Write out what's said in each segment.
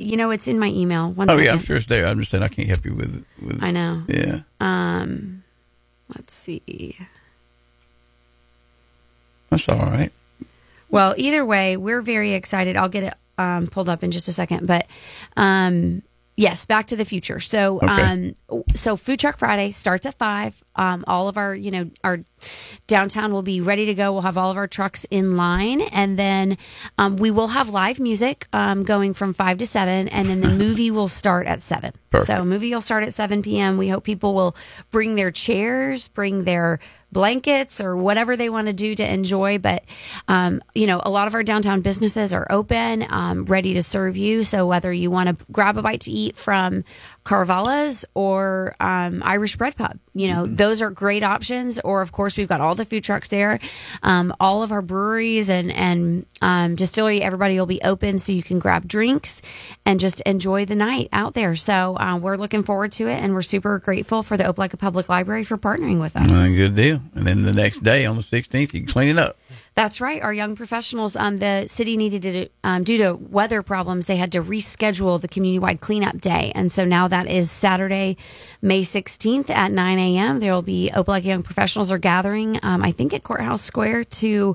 It's in my email. One Oh, second. yeah, I'm sure it's there. I'm just saying I can't help you with it. I know. Yeah. Let's see. That's all right. Well, either way, we're very excited. I'll get it pulled up in just a second. But yes, Back to the Future. So, Okay. So Food Truck Friday starts at 5. All of our, our downtown will be ready to go. We'll have all of our trucks in line, and then we will have live music going from 5 to 7, and then the movie will start at 7. Perfect. So movie will start at 7 p.m. We hope people will bring their chairs, bring their blankets, or whatever they want to do to enjoy. But, a lot of our downtown businesses are open, ready to serve you. So whether you want to grab a bite to eat from Carvala's or Irish Bread Pub, those are great options. Or, of course, we've got all the food trucks there. All of our breweries and distillery, everybody will be open so you can grab drinks and just enjoy the night out there. So we're looking forward to it, and we're super grateful for the Opelika Public Library for partnering with us. Good deal. And then the next day on the 16th, you can clean it up. That's right. Our young professionals, the city needed to, due to weather problems, they had to reschedule the community-wide cleanup day. And so now that is Saturday, May 16th at 9 a.m. There will be Opelika young professionals are gathering, I think at Courthouse Square to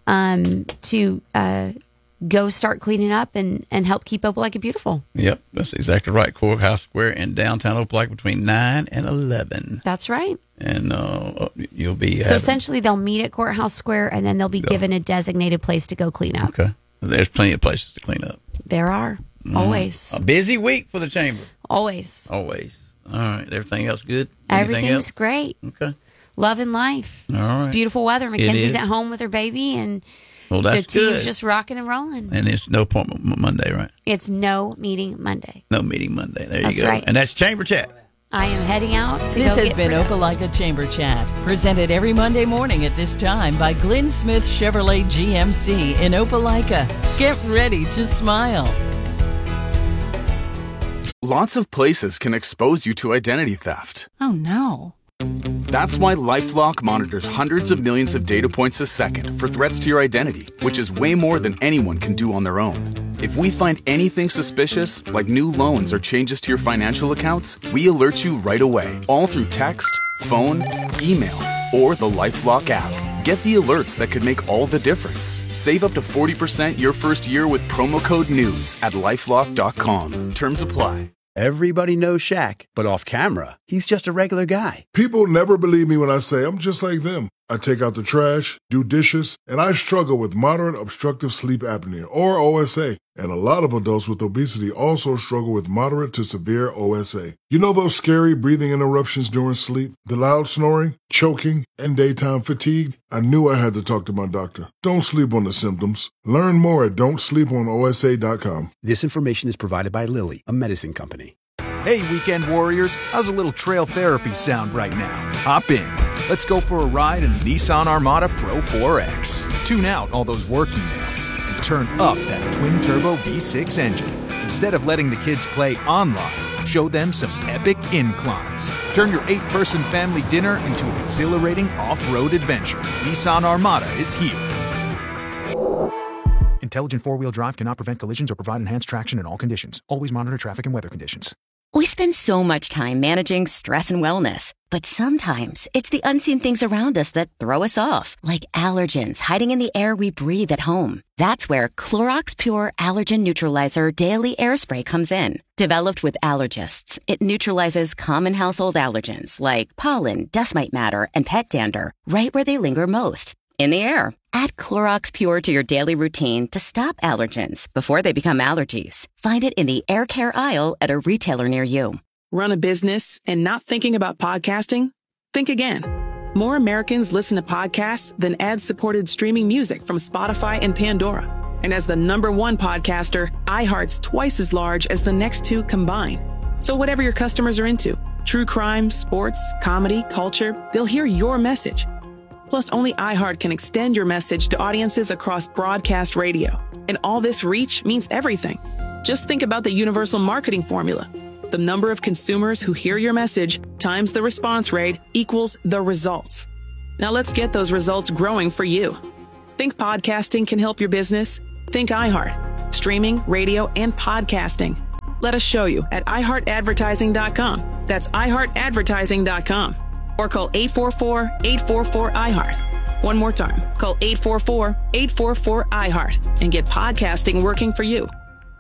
go start cleaning up and help keep Opelika beautiful. Yep, that's exactly right. Courthouse Square in downtown Opelika between 9 and 11. That's right. And you'll be... So essentially they'll meet at Courthouse Square, and then they'll be given a designated place to go clean up. Okay. There's plenty of places to clean up. There are. Always. A busy week for the chamber. Always. All right. Everything else good? Everything's great. Okay. Loving life. All right. It's beautiful weather. Mackenzie's is. at home with her baby, and Well, that's the team's good. just rocking and rolling. And it's no appointment Monday, right? It's no meeting Monday. No meeting Monday. There That's you go. right. And that's Chamber Chat. I am heading out to This go has get been Opelika Chamber Chat, presented every Monday morning at this time by Glenn Smith Chevrolet GMC in Opelika. Get ready to smile. Lots of places can expose you to identity theft. Oh, no. That's why LifeLock monitors hundreds of millions of data points a second for threats to your identity, which is way more than anyone can do on their own. If we find anything suspicious, like new loans or changes to your financial accounts, we alert you right away, all through text, phone, email, or the LifeLock app. Get the alerts that could make all the difference. Save up to 40% your first year with promo code NEWS at LifeLock.com. Terms apply. Everybody knows Shaq, but off camera, he's just a regular guy. People never believe me when I say I'm just like them. I take out the trash, do dishes, and I struggle with moderate obstructive sleep apnea, or OSA. And a lot of adults with obesity also struggle with moderate to severe OSA. You know those scary breathing interruptions during sleep? The loud snoring, choking, and daytime fatigue? I knew I had to talk to my doctor. Don't sleep on the symptoms. Learn more at don'tsleeponosa.com. This information is provided by Lilly, a medicine company. Hey, weekend warriors, how's a little trail therapy sound right now? Hop in. Let's go for a ride in the Nissan Armada Pro 4X. Tune out all those work emails and turn up that twin-turbo V6 engine. Instead of letting the kids play online, show them some epic inclines. Turn your 8-person family dinner into an exhilarating off-road adventure. Nissan Armada is here. Intelligent four-wheel drive cannot prevent collisions or provide enhanced traction in all conditions. Always monitor traffic and weather conditions. We spend so much time managing stress and wellness, but sometimes it's the unseen things around us that throw us off, like allergens hiding in the air we breathe at home. That's where Clorox Pure Allergen Neutralizer Daily Air Spray comes in. Developed with allergists, it neutralizes common household allergens like pollen, dust mite matter, and pet dander right where they linger most, in the air. Add Clorox Pure to your daily routine to stop allergens before they become allergies. Find it in the air care aisle at a retailer near you. Run a business and not thinking about podcasting? Think again. More Americans listen to podcasts than ad-supported streaming music from Spotify and Pandora. And as the #1 podcaster, iHeart's twice as large as the next two combined. So whatever your customers are into, true crime, sports, comedy, culture, they'll hear your message. Plus, only iHeart can extend your message to audiences across broadcast radio. And all this reach means everything. Just think about the universal marketing formula. The number of consumers who hear your message times the response rate equals the results. Now let's get those results growing for you. Think podcasting can help your business? Think iHeart. Streaming, radio, and podcasting. Let us show you at iHeartAdvertising.com. That's iHeartAdvertising.com. Or call 844-844-iHeart. One more time, call 844-844-iHeart and get podcasting working for you.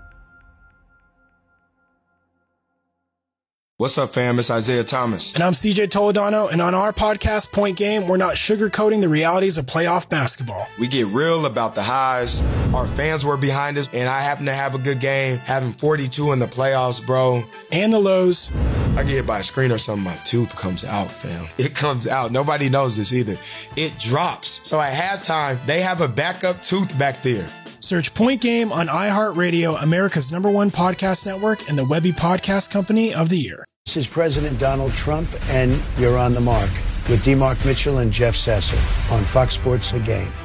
What's up, fam? It's Isaiah Thomas. And I'm CJ Toledano, and on our podcast, Point Game, we're not sugarcoating the realities of playoff basketball. We get real about the highs. Our fans were behind us, and I happen to have a good game, having 42 in the playoffs, bro. And the lows. I get hit by a screen or something, my tooth comes out, fam. It comes out. Nobody knows this either. It drops. So at halftime, they have a backup tooth back there. Search Point Game on iHeartRadio, America's #1 podcast network, and the Webby Podcast Company of the Year. This is President Donald Trump, and you're on the mark with D. Mark Mitchell and Jeff Sesser on Fox Sports The Game.